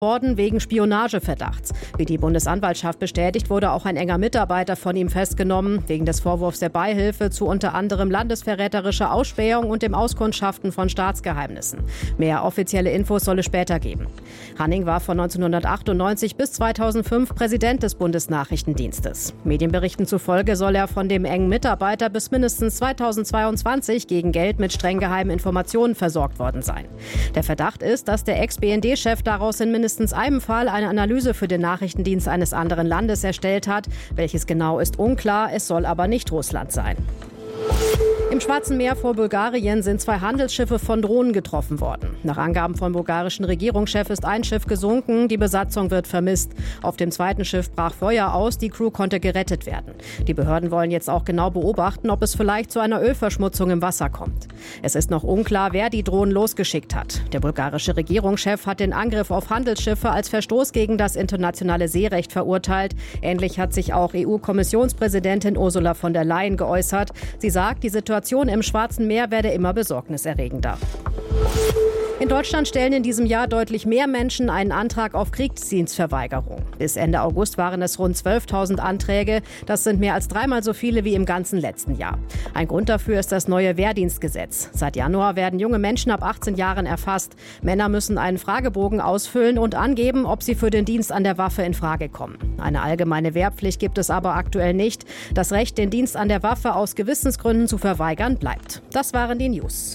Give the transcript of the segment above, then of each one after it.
worden wegen Spionageverdachts. Wie die Bundesanwaltschaft bestätigt, wurde auch ein enger Mitarbeiter von ihm festgenommen, wegen des Vorwurfs der Beihilfe zu unter anderem landesverräterischer Ausspähung und dem Auskundschaften von Staatsgeheimnissen. Mehr offizielle Infos soll es später geben. Hanning war von 1998 bis 2005 Präsident des Bundesnachrichtendienstes. Medienberichten zufolge soll er von dem engen Mitarbeiter bis mindestens 2022 gegen Geld mit streng geheimen Informationen versorgt worden sein. Der Verdacht ist, dass der Ex-BND-Chef daraus in mindestens einem Fall eine Analyse für den Nachrichtendienst eines anderen Landes erstellt hat. Welches genau ist unklar, es soll aber nicht Russland sein. Im Schwarzen Meer vor Bulgarien sind 2 Handelsschiffe von Drohnen getroffen worden. Nach Angaben vom bulgarischen Regierungschef ist ein Schiff gesunken, die Besatzung wird vermisst. Auf dem zweiten Schiff brach Feuer aus, die Crew konnte gerettet werden. Die Behörden wollen jetzt auch genau beobachten, ob es vielleicht zu einer Ölverschmutzung im Wasser kommt. Es ist noch unklar, wer die Drohnen losgeschickt hat. Der bulgarische Regierungschef hat den Angriff auf Handelsschiffe als Verstoß gegen das internationale Seerecht verurteilt. Ähnlich hat sich auch EU-Kommissionspräsidentin Ursula von der Leyen geäußert. Sie sagt, die Situation im Schwarzen Meer werde immer besorgniserregender. In Deutschland stellen in diesem Jahr deutlich mehr Menschen einen Antrag auf Kriegsdienstverweigerung. Bis Ende August waren es rund 12.000 Anträge. Das sind mehr als 3-mal so viele wie im ganzen letzten Jahr. Ein Grund dafür ist das neue Wehrdienstgesetz. Seit Januar werden junge Menschen ab 18 Jahren erfasst. Männer müssen einen Fragebogen ausfüllen und angeben, ob sie für den Dienst an der Waffe in Frage kommen. Eine allgemeine Wehrpflicht gibt es aber aktuell nicht. Das Recht, den Dienst an der Waffe aus Gewissensgründen zu verweigern, bleibt. Das waren die News.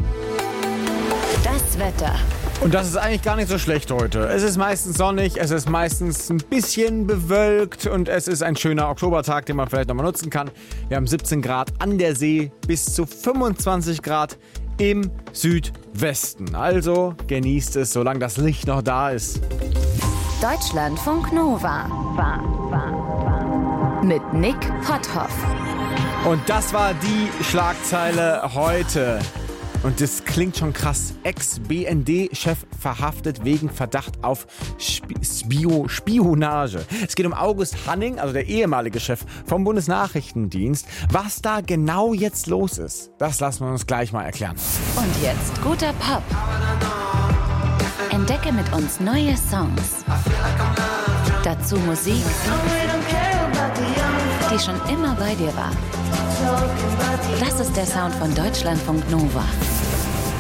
Das Wetter. Und das ist eigentlich gar nicht so schlecht heute. Es ist meistens sonnig, es ist meistens ein bisschen bewölkt und es ist ein schöner Oktobertag, den man vielleicht nochmal nutzen kann. Wir haben 17 Grad an der See, bis zu 25 Grad im Südwesten. Also genießt es, solange das Licht noch da ist. Deutschlandfunk Nova. Mit Nick Potthoff. Und das war die Schlagzeile heute. Und das klingt schon krass. Ex-BND-Chef verhaftet wegen Verdacht auf Spionage. Es geht um August Hanning, also der ehemalige Chef vom Bundesnachrichtendienst. Was da genau jetzt los ist, das lassen wir uns gleich mal erklären. Und jetzt guter Pop. Entdecke mit uns neue Songs. Dazu Musik, die schon immer bei dir war. Das ist der Sound von Deutschlandfunk Nova.